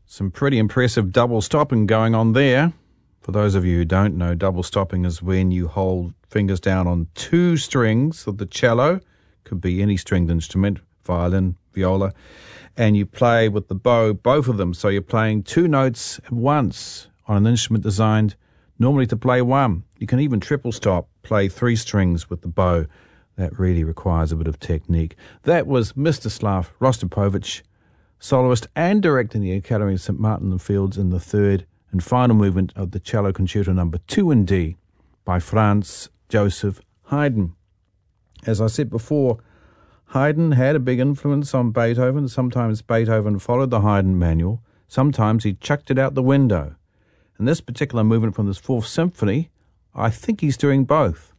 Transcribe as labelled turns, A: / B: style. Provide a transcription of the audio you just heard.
A: Some pretty impressive double stopping going on there. For those of you who don't know, double stopping is when you hold fingers down on two strings of the cello, could be any stringed instrument, violin, viola, and you play with the bow, both of them. So you're playing two notes at once on an instrument designed normally to play one. You can even triple stop, play three strings with the bow. That really requires a bit of technique. That was Mstislav Rostropovich, soloist and director in the Academy of St. Martin in Fields, in the third and final movement of the Cello Concerto No. 2 in D by Franz Joseph Haydn. As I said before, Haydn had a big influence on Beethoven. Sometimes Beethoven followed the Haydn manual. Sometimes he chucked it out the window. In this particular movement from this Fourth Symphony, I think he's doing both.